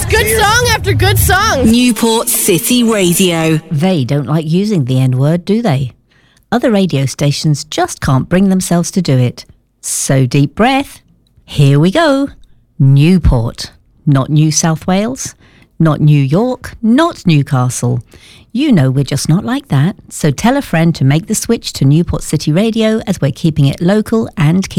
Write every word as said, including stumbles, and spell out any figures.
good song after good song. Newport City Radio. They don't like using the N-word, do they? Other radio stations just can't bring themselves to do it. So deep breath. Here we go. Newport. Not New South Wales. Not New York. Not Newcastle. You know we're just not like that. So tell a friend to make the switch to Newport City Radio, as we're keeping it local and keep